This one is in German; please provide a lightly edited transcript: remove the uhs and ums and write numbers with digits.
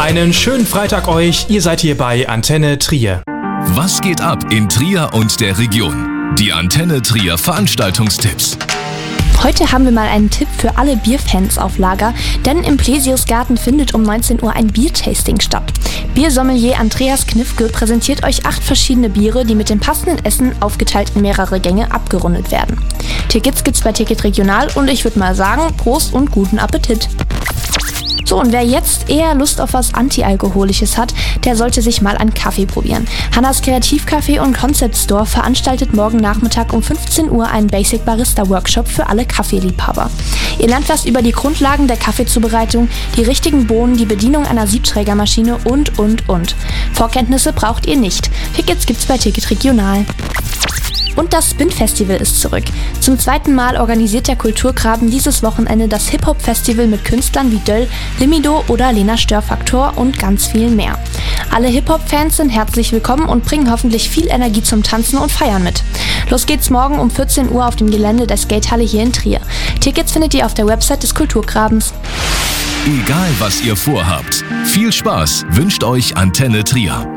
Einen schönen Freitag euch, ihr seid hier bei Antenne Trier. Was geht ab in Trier und der Region? Die Antenne Trier Veranstaltungstipps. Heute haben wir mal einen Tipp für alle Bierfans auf Lager, denn im Plesiusgarten findet um 19 Uhr ein Biertasting statt. Biersommelier Andreas Knifke präsentiert euch 8 verschiedene Biere, die mit dem passenden Essen aufgeteilt in mehrere Gänge abgerundet werden. Tickets gibt's bei Ticket Regional und ich würde mal sagen, Prost und guten Appetit! So, und wer jetzt eher Lust auf was Antialkoholisches hat, der sollte sich mal einen Kaffee probieren. Hannas Kreativcafé und Concept Store veranstaltet morgen Nachmittag um 15 Uhr einen Basic Barista Workshop für alle Kaffeeliebhaber. Ihr lernt was über die Grundlagen der Kaffeezubereitung, die richtigen Bohnen, die Bedienung einer Siebträgermaschine und. Vorkenntnisse braucht ihr nicht. Tickets gibt's bei Ticket Regional. Und das Spin-Festival ist zurück. Zum 2. Mal organisiert der Kulturgraben dieses Wochenende das Hip-Hop-Festival mit Künstlern wie Döll, Limido oder Lena Störfaktor und ganz viel mehr. Alle Hip-Hop-Fans sind herzlich willkommen und bringen hoffentlich viel Energie zum Tanzen und Feiern mit. Los geht's morgen um 14 Uhr auf dem Gelände der Skatehalle hier in Trier. Tickets findet ihr auf der Website des Kulturgrabens. Egal was ihr vorhabt, viel Spaß wünscht euch Antenne Trier.